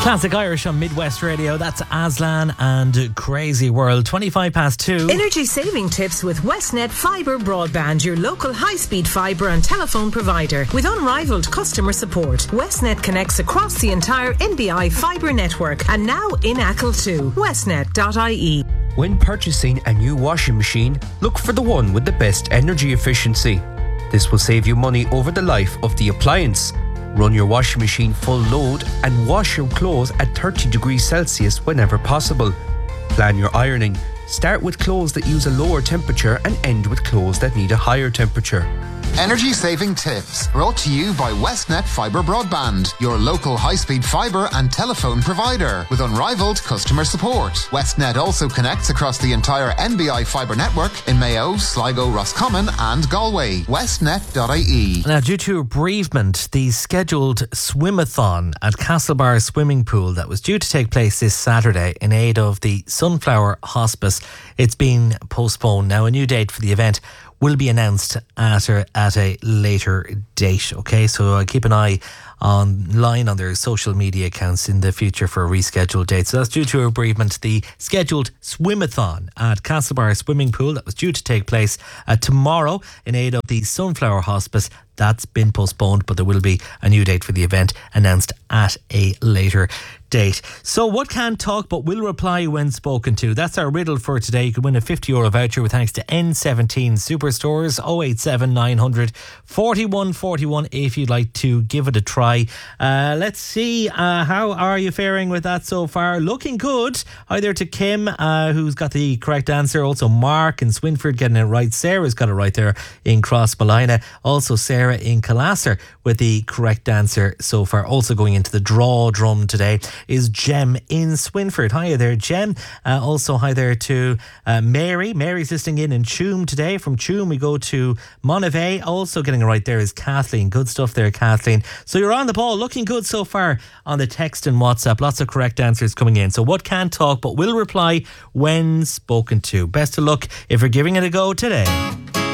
Classic Irish on Midwest Radio. That's Aslan and Crazy World. 2. Energy saving tips with Westnet Fibre Broadband, your local high-speed fibre and telephone provider. With unrivaled customer support, Westnet connects across the entire NBI fibre network and now in Achill too. Westnet.ie. When purchasing a new washing machine, look for the one with the best energy efficiency. This will save you money over the life of the appliance. Run your washing machine full load and wash your clothes at 30 degrees Celsius whenever possible. Plan your ironing. Start with clothes that use a lower temperature and end with clothes that need a higher temperature. Energy saving tips brought to you by Westnet Fibre Broadband, your local high-speed fibre and telephone provider with unrivaled customer support. Westnet also connects across the entire NBI fibre network in Mayo, Sligo, Roscommon and Galway. Westnet.ie. Now, due to bereavement, the scheduled swimathon at Castlebar Swimming Pool that was due to take place this Saturday in aid of the Sunflower Hospice, it's been postponed. Now, a new date for the event will be announced at a later date. Okay, so keep an eye online on their social media accounts in the future for a rescheduled date. So that's due to a bereavement. The scheduled swimathon at Castlebar Swimming Pool that was due to take place tomorrow in aid of the Sunflower Hospice, that's been postponed, but there will be a new date for the event announced at a later date. So what can talk but will reply when spoken to? That's our riddle for today. You could win a €50 voucher with thanks to N17 Superstores. 087 900 41 41 if you'd like to give it a try. Let's see, how are you faring with that so far? Looking good. Hi there to Kim, who's got the correct answer. Also Mark in Swinford getting it right. Sarah's got it right there in Crossmolina. Also Sarah in Calasser with the correct answer so far. Also going into the draw drum today is Jem in Swinford. Hi there, Jem. Also hi there to Mary. Mary's listening in Tuam today. From Tuam we go to Monivea. Also getting it right there is Kathleen. Good stuff there, Kathleen. So you're on the ball. Looking good so far on the text and WhatsApp. Lots of correct answers coming in. So what can't talk but will reply when spoken to? Best of luck if you're giving it a go today.